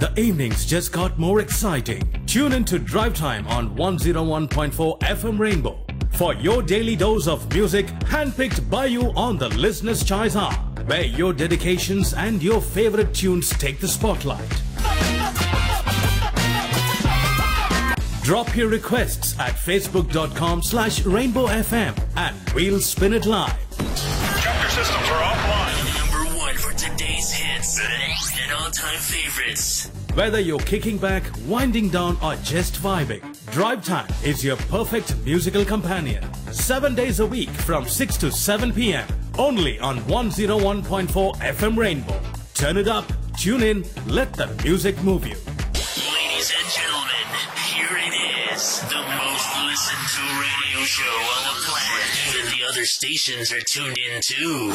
The evenings just got more exciting. Tune in to Drive Time on 101.4 FM Rainbow for your daily dose of music handpicked by you on the Listener's Choice Hour, where your dedications and your favorite tunes take the spotlight. Drop your requests at facebook.com/rainbowfm and we'll spin it live. Chapter systems are offline. Number one for today's hits and all-time favorites. Whether you're kicking back, winding down, or just vibing, Drive Time is your perfect musical companion. 7 days a week from 6 to 7 p.m. Only on 101.4 FM Rainbow. Turn it up, tune in, let the music move you. Ladies and gentlemen, here it is. The most listened to radio show on the planet. Even the other stations are tuned in too.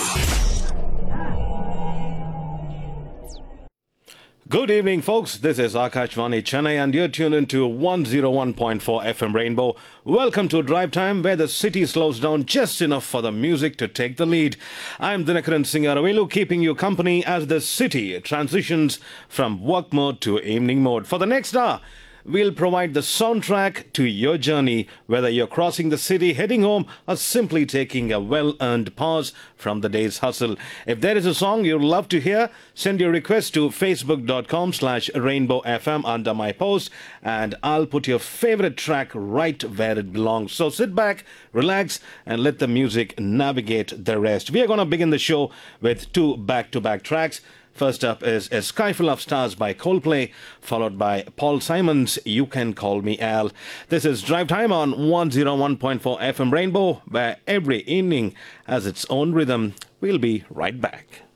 Good evening, folks. This is Akashvani Chennai, and you're tuned into 101.4 FM Rainbow. Welcome to Drive Time, where the city slows down just enough for the music to take the lead. I'm Dinakaran Singaravelu, keeping you company as the city transitions from work mode to evening mode. For the next hour, we'll provide the soundtrack to your journey, whether you're crossing the city, heading home, or simply taking a well-earned pause from the day's hustle. If there is a song you'd love to hear, send your request to facebook.com/rainbowfm under my post, and I'll put your favorite track right where it belongs. So sit back, relax, and let the music navigate the rest. We are going to begin the show with two back-to-back tracks. First up is A Sky Full of Stars by Coldplay, followed by Paul Simon's You Can Call Me Al. This is Drive Time on 101.4 FM Rainbow, where every evening has its own rhythm. We'll be right back.